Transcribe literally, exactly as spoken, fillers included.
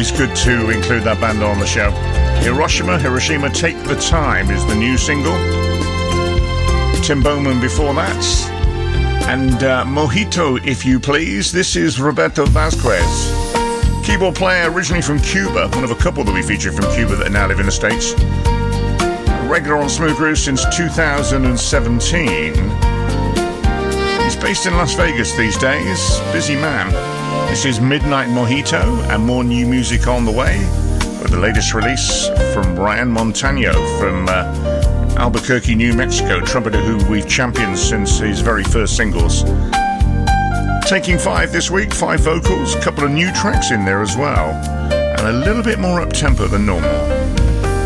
Always good to include that band on the show. Hiroshima, Hiroshima, Take the Time is the new single. Tim Bowman before that. And uh, Mojito, if you please. This is Roberto Vasquez. Keyboard player originally from Cuba, one of a couple that we featured from Cuba that now live in the States. Regular on Smooth Groove since two thousand seventeen. He's based in Las Vegas these days. Busy man. This is Midnight Mojito, and more new music on the way with the latest release from Ryan Montano from uh, Albuquerque, New Mexico, trumpeter who we've championed since his very first singles. Taking five this week, five vocals, a couple of new tracks in there as well, and a little bit more up-tempo than normal.